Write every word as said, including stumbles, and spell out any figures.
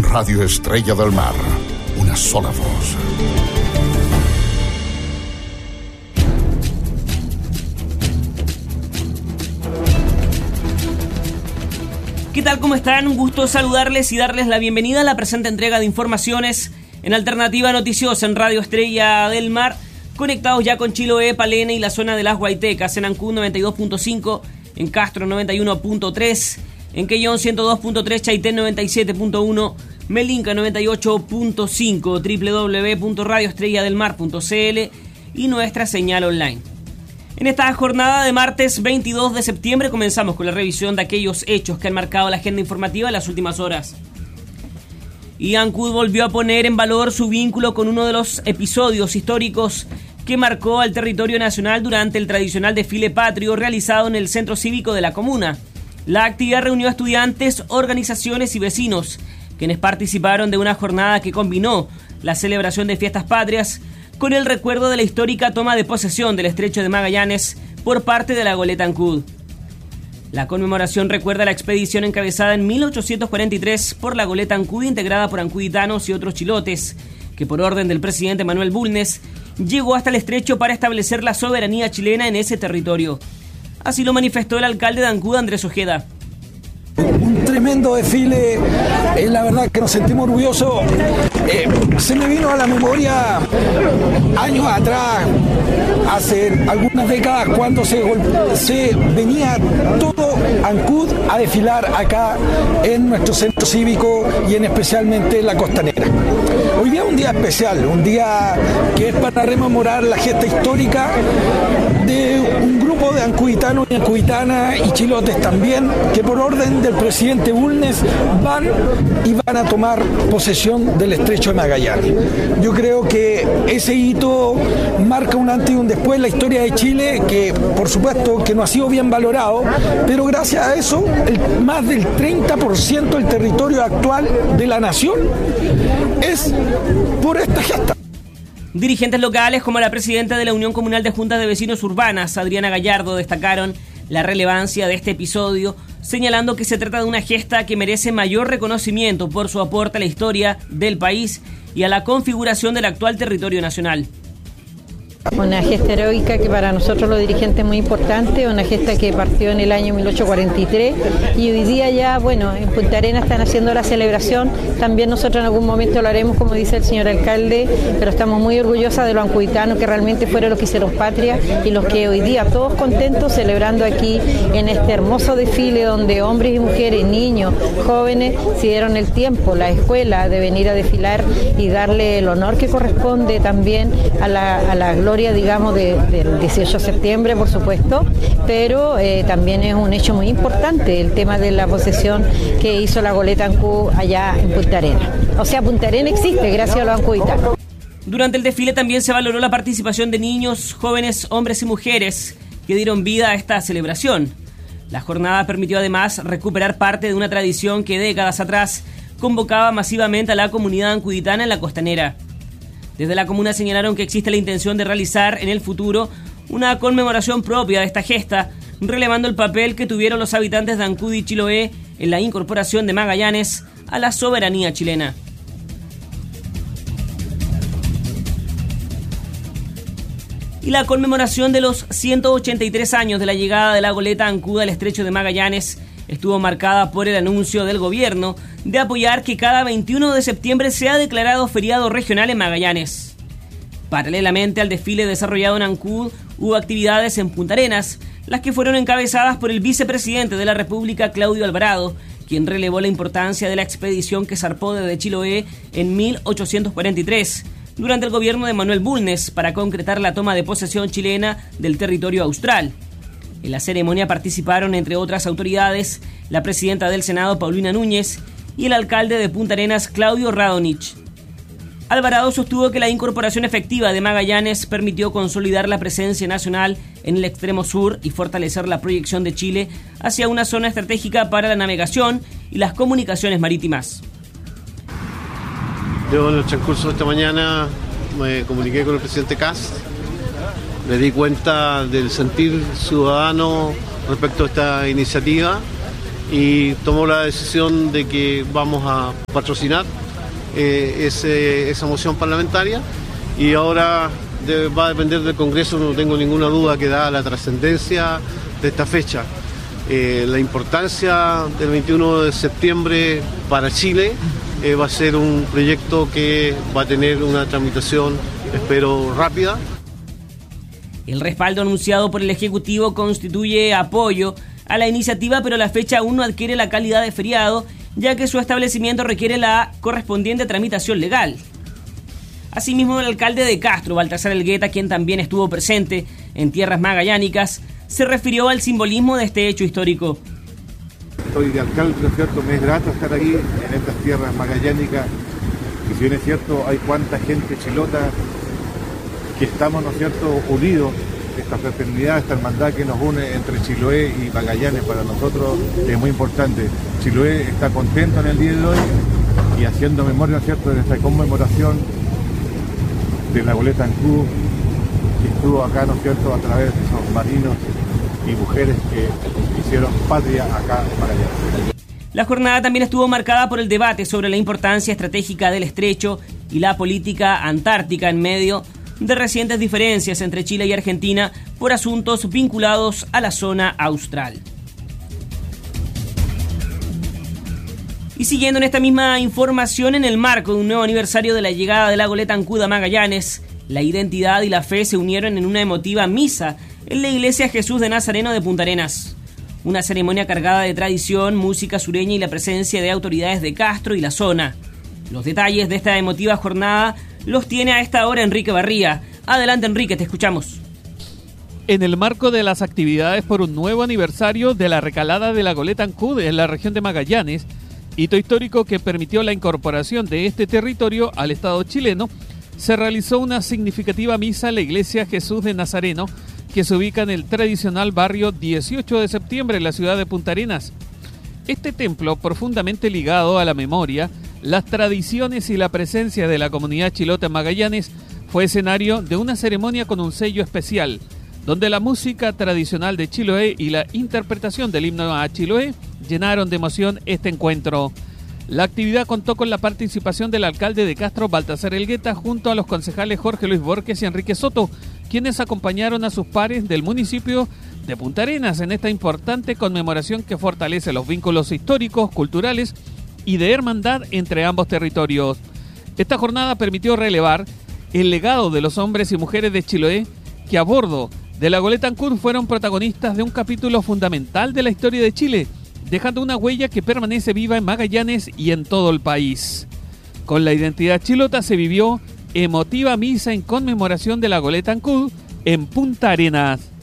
Radio Estrella del Mar. Una sola voz. ¿Qué tal? ¿Cómo están? Un gusto saludarles y darles la bienvenida a la presente entrega de informaciones en Alternativa Noticiosa en Radio Estrella del Mar, conectados ya con Chiloé, Palena y la zona de las Guaitecas, en Ancud noventa y dos punto cinco, en Castro noventa y uno punto tres, en Quellón ciento dos punto tres, Chaitén noventa y siete punto uno, Melinca noventa y ocho punto cinco, doble u doble u doble u punto radio estrella del mar punto c l y nuestra señal online. En esta jornada de martes veintidós de septiembre comenzamos con la revisión de aquellos hechos que han marcado la agenda informativa en las últimas horas. Y Ancud volvió a poner en valor su vínculo con uno de los episodios históricos que marcó al territorio nacional durante el tradicional desfile patrio realizado en el centro cívico de la comuna. La actividad reunió a estudiantes, organizaciones y vecinos, quienes participaron de una jornada que combinó la celebración de fiestas patrias con el recuerdo de la histórica toma de posesión del Estrecho de Magallanes por parte de la goleta Ancud. La conmemoración recuerda la expedición encabezada en mil ochocientos cuarenta y tres por la goleta Ancud, integrada por ancuditanos y otros chilotes, que por orden del presidente Manuel Bulnes llegó hasta el estrecho para establecer la soberanía chilena en ese territorio. Así lo manifestó el alcalde de Ancud, Andrés Ojeda. Un tremendo desfile, eh, la verdad que nos sentimos orgullosos. Eh, se me vino a la memoria años atrás, hace algunas décadas, cuando se, se venía todo Ancud a desfilar acá en nuestro centro cívico y en especialmente en la costanera. Hoy día es un día especial, un día que es para rememorar la gesta histórica de un grupo de ancuditanos y ancuditanas y chilotes también, que por orden del presidente Bulnes van y van a tomar posesión del Estrecho de Magallanes. Yo creo que ese hito marca un antes y un después en la historia de Chile, que por supuesto que no ha sido bien valorado, pero gracias a eso el, más del treinta por ciento del territorio actual de la nación es por esta gesta. Dirigentes locales como la presidenta de la Unión Comunal de Juntas de Vecinos Urbanas, Adriana Gallardo, destacaron la relevancia de este episodio, señalando que se trata de una gesta que merece mayor reconocimiento por su aporte a la historia del país y a la configuración del actual territorio nacional. Una gesta heroica que para nosotros los dirigentes es muy importante, una gesta que partió en el año mil ochocientos cuarenta y tres y hoy día ya, bueno, en Punta Arenas están haciendo la celebración, también nosotros en algún momento lo haremos, como dice el señor alcalde, pero estamos muy orgullosas de los ancuditanos que realmente fueron los que hicieron patria y los que hoy día todos contentos celebrando aquí en este hermoso desfile donde hombres y mujeres, niños, jóvenes se dieron el tiempo, la escuela, de venir a desfilar y darle el honor que corresponde también a la, a la gloria, digamos, de, del dieciocho de septiembre, por supuesto, pero eh, también es un hecho muy importante el tema de la posesión que hizo la goleta Ancud allá en Punta Arenas. O sea, Punta Arenas existe gracias a los ancuditanos. Durante el desfile también se valoró la participación de niños, jóvenes, hombres y mujeres que dieron vida a esta celebración. La jornada permitió además recuperar parte de una tradición que décadas atrás convocaba masivamente a la comunidad ancuditana en la costanera. Desde la comuna señalaron que existe la intención de realizar en el futuro una conmemoración propia de esta gesta, relevando el papel que tuvieron los habitantes de Ancud y Chiloé en la incorporación de Magallanes a la soberanía chilena. Y la conmemoración de los ciento ochenta y tres años de la llegada de la goleta Ancud al Estrecho de Magallanes estuvo marcada por el anuncio del gobierno de apoyar que cada veintiuno de septiembre sea declarado feriado regional en Magallanes. Paralelamente al desfile desarrollado en Ancud, hubo actividades en Punta Arenas, las que fueron encabezadas por el vicepresidente de la República, Claudio Alvarado, quien relevó la importancia de la expedición que zarpó desde Chiloé en mil ochocientos cuarenta y tres, durante el gobierno de Manuel Bulnes, para concretar la toma de posesión chilena del territorio austral. En la ceremonia participaron, entre otras autoridades, la presidenta del Senado, Paulina Núñez, y el alcalde de Punta Arenas, Claudio Radonich. Alvarado sostuvo que la incorporación efectiva de Magallanes permitió consolidar la presencia nacional en el extremo sur y fortalecer la proyección de Chile hacia una zona estratégica para la navegación y las comunicaciones marítimas. Yo en el transcurso de esta mañana me comuniqué con el presidente Kast, me di cuenta del sentir ciudadano respecto a esta iniciativa y tomó la decisión de que vamos a patrocinar eh, ese, esa moción parlamentaria, y ahora de, va a depender del Congreso, no tengo ninguna duda que da la trascendencia de esta fecha. Eh, la importancia del veintiuno de septiembre para Chile eh, va a ser un proyecto que va a tener una tramitación, espero, rápida. El respaldo anunciado por el Ejecutivo constituye apoyo a la iniciativa, pero la fecha aún no adquiere la calidad de feriado, ya que su establecimiento requiere la correspondiente tramitación legal. Asimismo, el alcalde de Castro, Baltasar Elgueta, quien también estuvo presente en tierras magallánicas, se refirió al simbolismo de este hecho histórico. Estoy de alcalde, ¿no es cierto? Me es grato estar aquí en estas tierras magallánicas, y si bien es cierto, hay cuánta gente chilota que estamos, ¿no es cierto?, unidos. Esta fraternidad, esta hermandad que nos une entre Chiloé y Magallanes para nosotros es muy importante. Chiloé está contento en el día de hoy y haciendo memoria, ¿no es cierto?, de esta conmemoración de la goleta Ancud, que estuvo acá, ¿no es cierto?, a través de esos marinos y mujeres que hicieron patria acá en Magallanes. La jornada también estuvo marcada por el debate sobre la importancia estratégica del estrecho y la política antártica en medio de recientes diferencias entre Chile y Argentina por asuntos vinculados a la zona austral. Y siguiendo en esta misma información, en el marco de un nuevo aniversario de la llegada de la goleta Ancud a Magallanes, la identidad y la fe se unieron en una emotiva misa en la iglesia Jesús de Nazareno de Punta Arenas. Una ceremonia cargada de tradición, música sureña y la presencia de autoridades de Castro y la zona. Los detalles de esta emotiva jornada los tiene a esta hora Enrique Barría. Adelante, Enrique, te escuchamos. En el marco de las actividades por un nuevo aniversario de la recalada de la goleta Ancud en la región de Magallanes, hito histórico que permitió la incorporación de este territorio al Estado chileno, se realizó una significativa misa en la iglesia Jesús de Nazareno, que se ubica en el tradicional barrio dieciocho de septiembre en la ciudad de Punta Arenas. Este templo, profundamente ligado a la memoria, las tradiciones y la presencia de la comunidad chilota en Magallanes, fue escenario de una ceremonia con un sello especial, donde la música tradicional de Chiloé y la interpretación del himno a Chiloé llenaron de emoción este encuentro. La actividad contó con la participación del alcalde de Castro, Baltasar Elgueta, junto a los concejales Jorge Luis Borges y Enrique Soto, quienes acompañaron a sus pares del municipio de Punta Arenas en esta importante conmemoración que fortalece los vínculos históricos, culturales y de hermandad entre ambos territorios. Esta jornada permitió relevar el legado de los hombres y mujeres de Chiloé que a bordo de la goleta Ancud fueron protagonistas de un capítulo fundamental de la historia de Chile, dejando una huella que permanece viva en Magallanes y en todo el país. Con la identidad chilota se vivió emotiva misa en conmemoración de la goleta Ancud en Punta Arenas.